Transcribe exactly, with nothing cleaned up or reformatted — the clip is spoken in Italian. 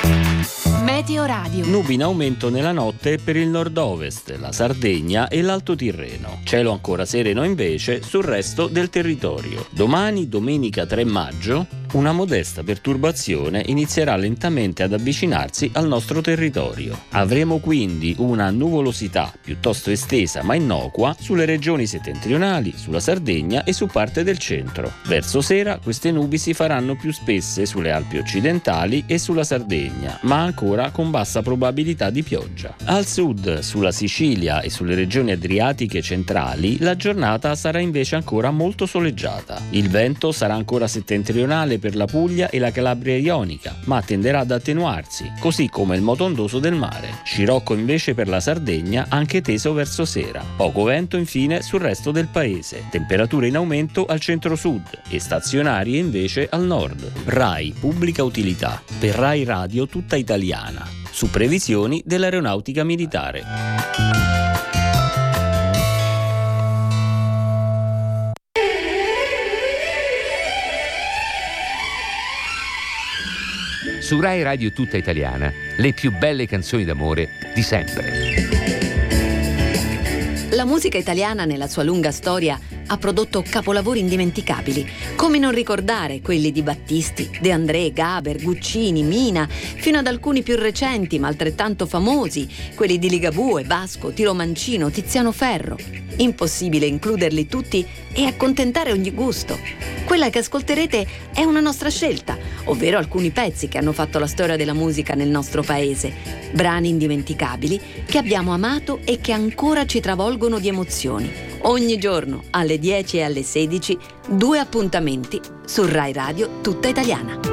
Meteo Radio. Nubi in aumento nella notte per il nord-ovest, la Sardegna e l'Alto Tirreno. Cielo ancora sereno invece sul resto del territorio. Domani, domenica tre maggio, una modesta perturbazione inizierà lentamente ad avvicinarsi al nostro territorio. Avremo quindi una nuvolosità piuttosto estesa ma innocua sulle regioni settentrionali, sulla Sardegna e su parte del centro. Verso sera queste nubi si faranno più spesse sulle Alpi occidentali e sulla Sardegna, ma ancora con bassa probabilità di pioggia. Al sud, sulla Sicilia e sulle regioni adriatiche centrali, la giornata sarà invece ancora molto soleggiata. Il vento sarà ancora settentrionale per la Puglia e la Calabria ionica, ma tenderà ad attenuarsi, così come il moto ondoso del mare. Scirocco invece per la Sardegna, anche teso verso sera. Poco vento infine sul resto del paese. Temperature in aumento al centro-sud e stazionarie invece al nord. RAI Pubblica Utilità per RAI Radio tutta italiana, su previsioni dell'Aeronautica Militare. Su RAI Radio tutta italiana, le più belle canzoni d'amore di sempre. La musica italiana nella sua lunga storia ha prodotto capolavori indimenticabili. Come non ricordare quelli di Battisti, De André, Gaber, Guccini, Mina, fino ad alcuni più recenti ma altrettanto famosi, quelli di Ligabue, Basco, Tiro Mancino, Tiziano Ferro. Impossibile includerli tutti e accontentare ogni gusto. Quella che ascolterete è una nostra scelta, ovvero alcuni pezzi che hanno fatto la storia della musica nel nostro paese, brani indimenticabili che abbiamo amato e che ancora ci travolgono di emozioni. Ogni giorno alle dieci e alle sedici, due appuntamenti su RAI Radio tutta italiana.